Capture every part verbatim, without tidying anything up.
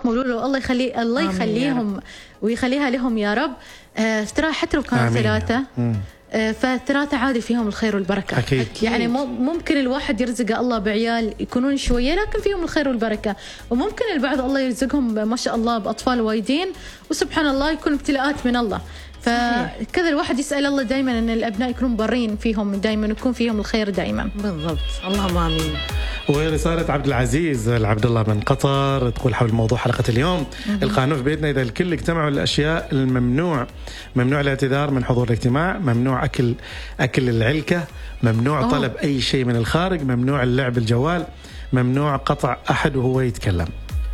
الأطفال مولود الله يخلي الله يخليهم ويخليها لهم يا رب. آه ترى حتى لو كانوا ثلاثة آه فالثلاثة عادي فيهم الخير والبركة أكيد. يعني ممكن الواحد يرزق الله بعيال يكونون شوية لكن فيهم الخير والبركة، وممكن البعض الله يرزقهم ما شاء الله بأطفال وايدين وسبحان الله يكون ابتلاءات من الله. فكذا الواحد يسأل الله دائما أن الأبناء يكونون برين فيهم دائما يكون فيهم الخير دائما. بالضبط، اللهم آمين. ورسالة عبد العزيز العبد الله من قطر تقول حول موضوع حلقة اليوم: القانون في بيتنا إذا الكل اجتمعوا الأشياء الممنوع، ممنوع الاعتذار من حضور الاجتماع، ممنوع أكل أكل العلكة، ممنوع أوه. طلب أي شيء من الخارج، ممنوع اللعب بالجوال، ممنوع قطع أحد وهو يتكلم.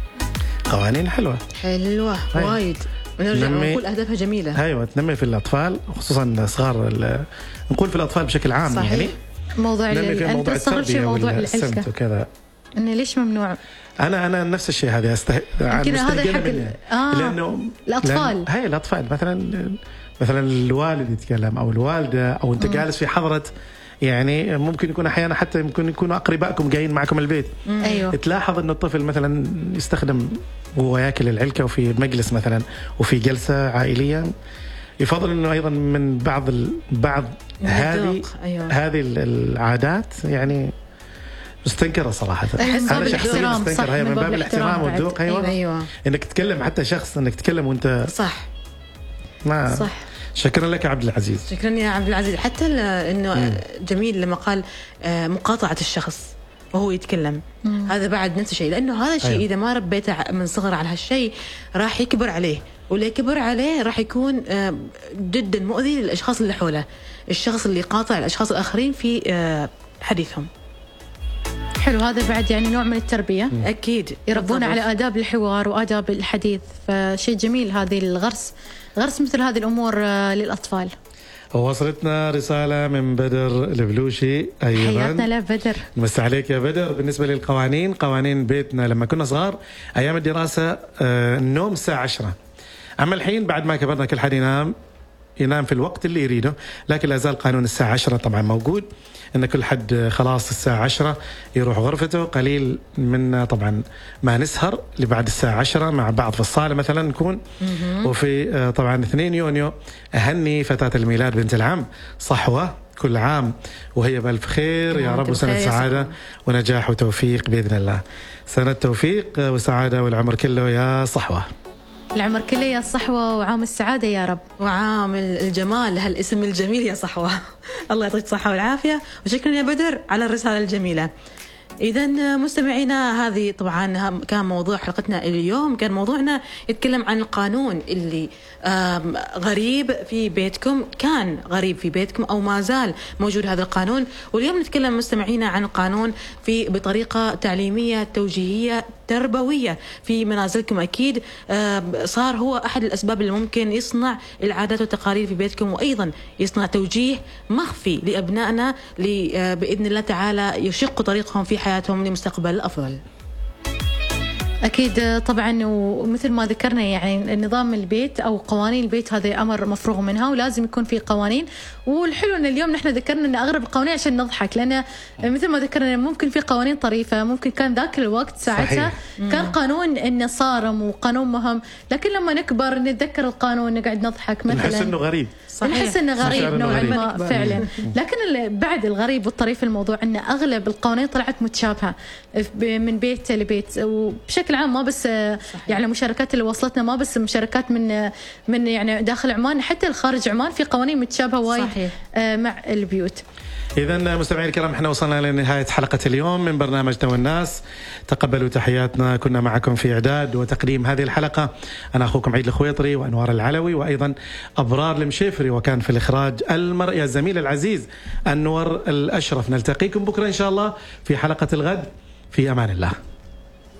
قوانين حلوة حلوة وايد، ونرجع نقول أهدافها جميلة. أيوة تنمي في الأطفال خصوصا صغار، نقول في الأطفال بشكل عام. صحيح. يعني موضوع أنت استغرب شيء موضوع العلكة وكذا، إنه ليش ممنوع؟ أنا أنا نفس الشيء هذا أسته... يمكن هذا حق آه. لأنه الأطفال لأن... هاي الأطفال مثلا مثلا الوالد يتكلم أو الوالدة أو أنت م. جالس في حضرة، يعني ممكن يكون أحيانا حتى ممكن يكونوا أقربائكم جايين معكم البيت. أيوة. تلاحظ إنه الطفل مثلا يستخدم وهو ياكل العلكة وفي مجلس مثلا وفي جلسة عائلية، يفضل إنه أيضا من بعض ال... بعض هذه أيوة. هذه العادات يعني مستنكرة صراحة. أنا شخصيا مستنكر هي من باب الاحترام والذوق. أيوة. أيوة. إنك تتكلم حتى شخص إنك تتكلم وأنت صح ما صح. شكرا لك عبد العزيز. شكرا يا عبد العزيز. حتى إنه مم. جميل لما قال مقاطعة الشخص وهو يتكلم. مم. هذا بعد نفس الشيء، لأنه هذا الشيء أيوة. إذا ما ربيته من صغر على هالشيء راح يكبر عليه، واللي يكبر عليه راح يكون جدا مؤذي للأشخاص اللي حوله، الشخص اللي قاطع الأشخاص الآخرين في حديثهم. حلو، هذا بعد يعني نوع من التربية. مم. أكيد يربون على آداب الحوار وآداب الحديث، فشيء جميل هذه الغرس، غرس مثل هذه الأمور للأطفال. وصلتنا رسالة من بدر البلوشي أيضا. حياتنا لا بدر. مسا عليك يا بدر. بالنسبة للقوانين، قوانين بيتنا لما كنا صغار أيام الدراسة آه النوم الساعة عشرة، أما الحين بعد ما كبرنا كل حد ينام ينام في الوقت اللي يريده، لكن لا زال قانون الساعة عشرة طبعا موجود، إن كل حد خلاص الساعة عشرة يروح غرفته. قليل منا طبعا ما نسهر لبعد الساعة عشرة مع بعض في الصالة مثلا نكون. وفي طبعا اثنين يونيو أهني فتاة الميلاد بنت العم صحوة، كل عام وهي بألف خير يا رب، وسنة سعادة ونجاح وتوفيق بإذن الله. سنة توفيق وسعادة والعمر كله يا صحوة. العمر كله يا صحوة، وعام السعادة يا رب، وعام الجمال، هالاسم الجميل يا صحوة. الله يعطيك الصحة والعافية، وشكرا يا بدر على الرسالة الجميلة. إذا مستمعينا، هذه طبعا كان موضوع حلقتنا اليوم، كان موضوعنا يتكلم عن القانون اللي غريب في بيتكم، كان غريب في بيتكم أو ما زال موجود هذا القانون. واليوم نتكلم مستمعينا عن القانون في بطريقة تعليمية توجيهية تربوية في منازلكم. أكيد صار هو أحد الأسباب اللي ممكن يصنع العادات والتقاليد في بيتكم، وأيضا يصنع توجيه مخفي لأبنائنا بإذن الله تعالى يشق طريقهم في حياتهم لمستقبل أفضل. أكيد طبعا، ومثل ما ذكرنا يعني نظام البيت أو قوانين البيت هذا أمر مفروغ منها ولازم يكون في قوانين. والحلو أن اليوم نحن ذكرنا أن أغلب القوانين عشان نضحك، لأن مثل ما ذكرنا ممكن في قوانين طريفة، ممكن كان ذاك الوقت ساعتها كان قانون إنه صارم وقانون مهم، لكن لما نكبر نتذكر القانون نقعد نضحك مثلا، نحس إنه غريب. نحس إنه غريب نوعا ما فعلا. لكن بعد الغريب والطريف الموضوع أن أغلب القوانين طلعت متشابهة من بيت لبيت، وبشكل عام ما بس صحيح. يعني المشاركات اللي وصلتنا ما بس مشاركات من من يعني داخل عمان، حتى الخارج عمان في قوانين متشابهة وايد مع البيوت. إذن مستمعين الكرام، احنا وصلنا لنهاية حلقة اليوم من برنامج تو الناس. تقبلوا تحياتنا، كنا معكم في إعداد وتقديم هذه الحلقة أنا أخوكم عيد الخويطري وأنوار العلوي، وأيضا أبرار المشيفري، وكان في الإخراج المرئي الزميل العزيز أنور الأشرف. نلتقيكم بكرة إن شاء الله في حلقة الغد، في أمان الله.